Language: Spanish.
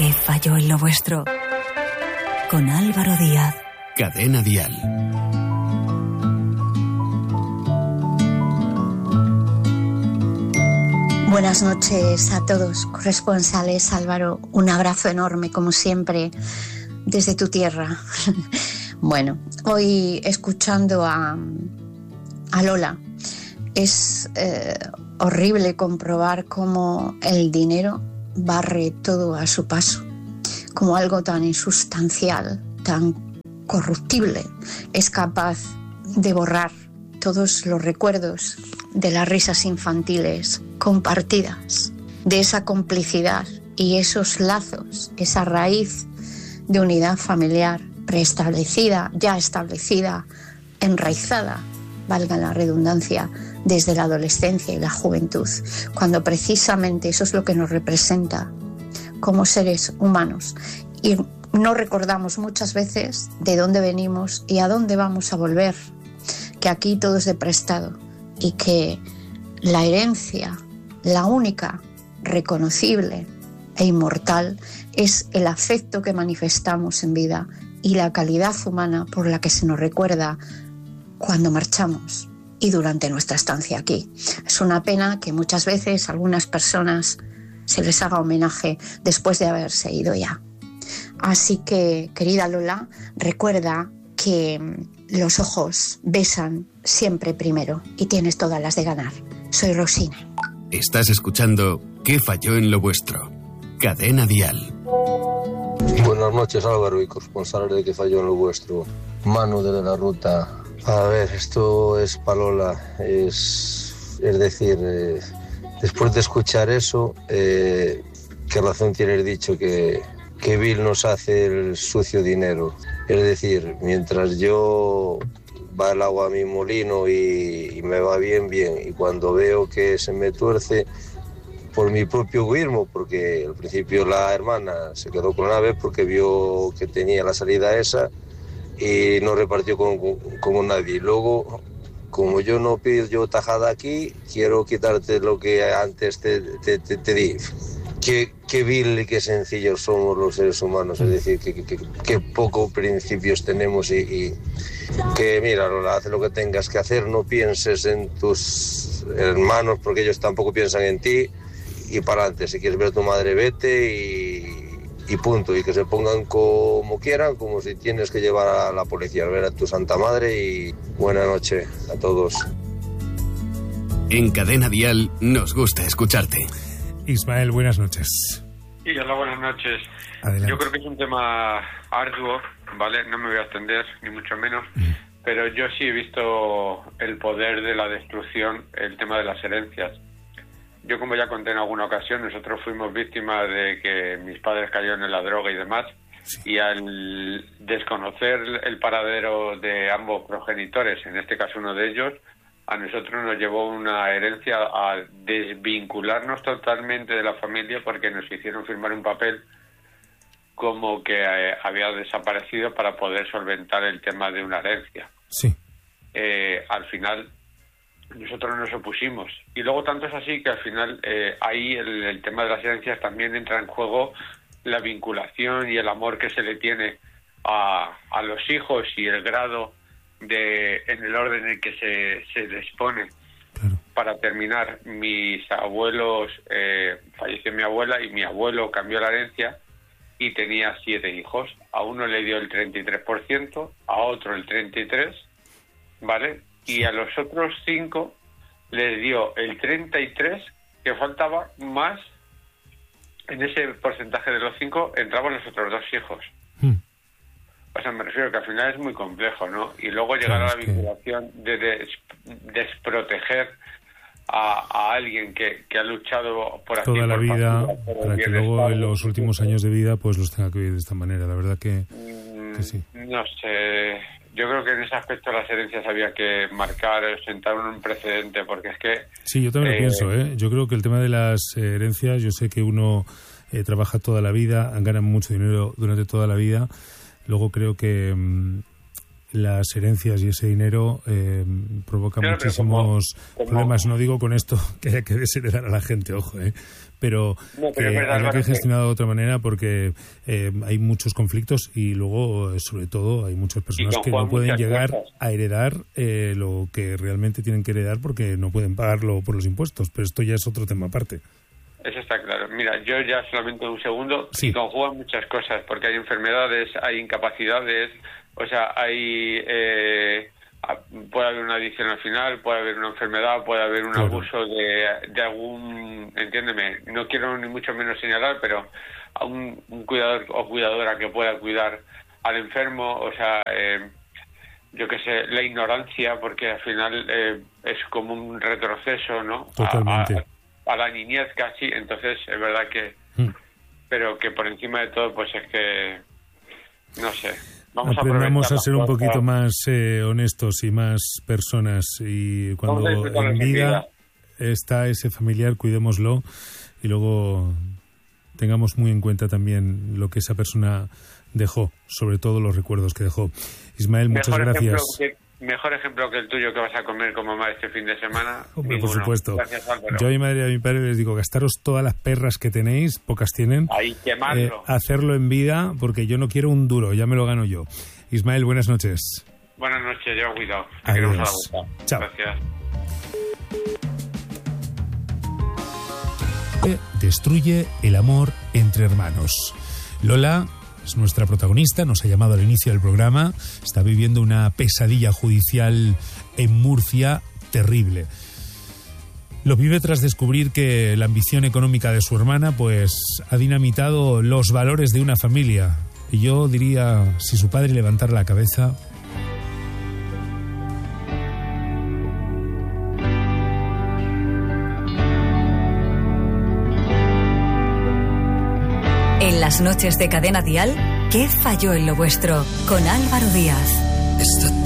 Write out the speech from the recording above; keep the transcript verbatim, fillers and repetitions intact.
¿Qué falló en lo vuestro? Con Álvaro Díaz. Cadena Dial. Buenas noches a todos, corresponsales. Álvaro, un abrazo enorme, como siempre, desde tu tierra. Bueno, hoy escuchando a, a Lola, es eh, horrible comprobar cómo el dinero barre todo a su paso, como algo tan insustancial, tan corruptible, es capaz de borrar todos los recuerdos de las risas infantiles compartidas, de esa complicidad y esos lazos, esa raíz de unidad familiar preestablecida, ya establecida, enraizada, valga la redundancia, desde la adolescencia y la juventud, cuando precisamente eso es lo que nos representa como seres humanos. Y no recordamos muchas veces de dónde venimos y a dónde vamos a volver, que aquí todo es de prestado y que la herencia, la única, reconocible e inmortal, es el afecto que manifestamos en vida y la calidad humana por la que se nos recuerda cuando marchamos y durante nuestra estancia aquí. Es una pena que muchas veces a algunas personas se les haga homenaje después de haberse ido ya. Así que, querida Lola, recuerda que los ojos besan siempre primero y tienes todas las de ganar. Soy Rosina. Estás escuchando ¿Qué falló en lo vuestro? Cadena Dial. Buenas noches, Álvaro, y corresponsales de ¿Qué falló en lo vuestro? Manu de la Ruta. A ver, esto es Palola, es, es decir, eh, después de escuchar eso, eh, ¿qué razón tienes dicho que, que Bill nos hace el sucio dinero? Es decir, mientras yo va el agua a mi molino y, y me va bien, bien, y cuando veo que se me tuerce por mi propio egoísmo, porque al principio la hermana se quedó con una vez porque vio que tenía la salida esa y no repartió con, con, con nadie. Luego, como yo no pido yo tajada aquí, quiero quitarte lo que antes te, te, te, te di. Qué, qué vil y qué sencillos somos los seres humanos, es decir, que, que, que pocos principios tenemos y, y que, mira, Lola, haz lo que tengas que hacer, no pienses en tus hermanos porque ellos tampoco piensan en ti y para adelante. Si quieres ver a tu madre, vete y... y punto, y que se pongan como quieran, como si tienes que llevar a la policía a ver a tu santa madre. Y buena noche a todos. En Cadena Dial nos gusta escucharte. Ismael, buenas noches. Y hola, buenas noches. Adelante. Yo creo que es un tema arduo, ¿vale? No me voy a extender, ni mucho menos, mm. pero yo sí he visto el poder de la destrucción, el tema de las herencias. Yo, como ya conté en alguna ocasión, nosotros fuimos víctimas de que mis padres cayeron en la droga y demás, sí. Y al desconocer el paradero de ambos progenitores, en este caso uno de ellos, a nosotros nos llevó una herencia a desvincularnos totalmente de la familia porque nos hicieron firmar un papel como que eh, había desaparecido para poder solventar el tema de una herencia. Sí. Eh, al final... nosotros nos opusimos. Y luego tanto es así que al final eh, ahí el, el tema de las herencias también entra en juego la vinculación y el amor que se le tiene a, a los hijos y el grado de en el orden en el que se, se les pone. Claro. Para terminar, mis abuelos, eh, falleció mi abuela y mi abuelo cambió la herencia y tenía siete hijos. A uno le dio el treinta y tres por ciento, a otro el treinta y tres por ciento, ¿vale? Y a los otros cinco les dio el treinta y tres, que faltaba más. En ese porcentaje de los cinco entraban los otros dos hijos. Hmm. O sea, me refiero que al final es muy complejo, ¿no? Y luego llegar claro, a la vinculación que... de des, desproteger a, a alguien que, que ha luchado por toda la vida para que luego en los últimos años de vida pues los tenga que vivir de esta manera. La verdad que, mm, que sí. No sé... Yo creo que en ese aspecto las herencias había que marcar, sentar un precedente, porque es que... Sí, yo también eh, lo pienso, ¿eh? Yo creo que el tema de las herencias, yo sé que uno eh, trabaja toda la vida, gana mucho dinero durante toda la vida, luego creo que, las herencias y ese dinero eh, provoca claro, muchísimos como, como... problemas. No digo con esto que haya que desheredar a la gente, ojo, ¿eh? pero, no, pero que hay que gestionar de otra manera porque eh, hay muchos conflictos y luego, sobre todo, hay muchas personas que no pueden llegar cosas. a heredar eh, lo que realmente tienen que heredar porque no pueden pagarlo por los impuestos, pero esto ya es otro tema aparte. Eso está claro. Mira, yo ya solamente un segundo, sí. y conjugan muchas cosas, porque hay enfermedades, hay incapacidades, o sea, hay eh, puede haber una adicción al final, puede haber una enfermedad, puede haber un claro. abuso de, de algún, entiéndeme, no quiero ni mucho menos señalar, pero a un, un cuidador o cuidadora que pueda cuidar al enfermo, o sea, eh, yo qué sé, la ignorancia, porque al final eh, es como un retroceso, ¿no? Totalmente. A, a, a la niñez casi, entonces es verdad que mm. pero que por encima de todo pues es que no sé, vamos aprendamos a, a ser un poquito más eh, honestos y más personas y cuando en vida, vida está ese familiar, cuidémoslo y luego tengamos muy en cuenta también lo que esa persona dejó, sobre todo los recuerdos que dejó. Ismael, muchas Mejor gracias. Mejor ejemplo que el tuyo que vas a comer como mamá este fin de semana. Hombre, por supuesto. Gracias, Álvaro. Yo a mi madre y a mi padre les digo, gastaros todas las perras que tenéis, pocas tienen. Ahí, quemarlo. Eh, hacerlo en vida, porque yo no quiero un duro, ya me lo gano yo. Ismael, buenas noches. Buenas noches, lleva cuidado. Adiós. Chao. Gracias. Destruye el amor entre hermanos. Lola es nuestra protagonista, nos ha llamado al inicio del programa, está viviendo una pesadilla judicial en Murcia terrible. Lo vive tras descubrir que la ambición económica de su hermana pues ha dinamitado los valores de una familia. Y yo diría, si su padre levantara la cabeza... En las noches de Cadena Dial, ¿qué falló en lo vuestro? Con Álvaro Díaz.